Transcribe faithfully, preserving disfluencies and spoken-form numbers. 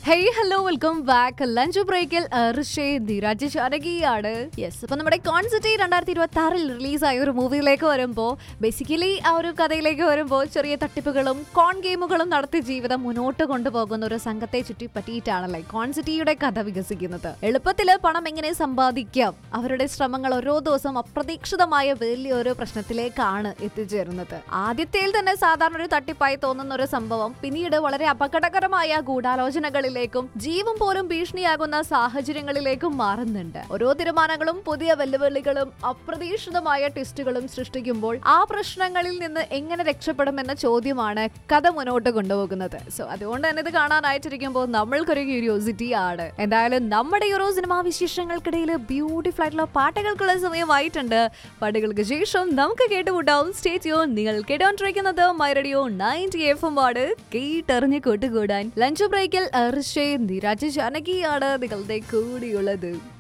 Hey hello welcome back lunch ബ്രേക്കിൽ Dheeraj ശാരകിയാണ്. Yes, അപ്പൊ നമ്മുടെ കോൺസിറ്റി രണ്ടായിരത്തി ഇരുപത്തി ആറിൽ റിലീസായ ഒരു മൂവിയിലേക്ക് വരുമ്പോൾ ബേസിക്കലി ആ ഒരു കഥയിലേക്ക് വരുമ്പോൾ ചെറിയ തട്ടിപ്പുകളും കോൺ ഗെയിമുകളും നടത്തി ജീവിതം മുന്നോട്ട് കൊണ്ടുപോകുന്ന ഒരു സംഘത്തെ ചുറ്റിപ്പറ്റിയിട്ടാണല്ലേ കോൺസിറ്റിയുടെ കഥ വികസിക്കുന്നത്. എളുപ്പത്തില് പണം എങ്ങനെ സമ്പാദിക്കാം, അവരുടെ ശ്രമങ്ങൾ ഓരോ ദിവസം അപ്രതീക്ഷിതമായ വലിയൊരു പ്രശ്നത്തിലേക്കാണ് എത്തിച്ചേരുന്നത്. ആദ്യത്തേൽ തന്നെ സാധാരണ ഒരു തട്ടിപ്പായി തോന്നുന്ന ഒരു സംഭവം പിന്നീട് വളരെ അപകടകരമായ ഗൂഢാലോചനകളിൽ ജീവൻ പോലും ഭീഷണിയാകുന്ന സാഹചര്യങ്ങളിലേക്കും മാറുന്നുണ്ട്. ഓരോ തീരുമാനങ്ങളും പുതിയ വെല്ലുവിളികളും അപ്രതീക്ഷിതമായ ട്വിസ്റ്റുകളും സൃഷ്ടിക്കുമ്പോൾ ആ പ്രശ്നങ്ങളിൽ നിന്ന് എങ്ങനെ രക്ഷപ്പെടുമെന്ന ചോദ്യമാണ് കഥ മുന്നോട്ട് കൊണ്ടുപോകുന്നത്. സോ അതുകൊണ്ട് തന്നെ ഇത് കാണാനായിട്ടിരിക്കുമ്പോൾ നമ്മൾക്കൊരു ക്യൂരിയോസിറ്റി ആണ്. എന്തായാലും നമ്മുടെ ഈ ഒരു സിനിമാ വിശേഷങ്ങൾക്കിടയിൽ ബ്യൂട്ടിഫുൾ ആയിട്ടുള്ള പാട്ടുകൾക്കുള്ള സമയമായിട്ടുണ്ട്. പാട്ടുകൾക്ക് ശേഷം നമുക്ക് കേട്ടുകൂട്ടാവും. Stay tune. നിങ്ങൾ കേട്ടോണ്ടിരിക്കുന്നത് my radio ninety F M ആണ്. കേട്ടറിഞ്ഞ് കൂട്ടുകൂടാൻ ലഞ്ച് ബ്രേക്കിൽ ധീരാജ് ജാനകിയാണ് നിങ്ങളുടെ കൂടിയുള്ളത്.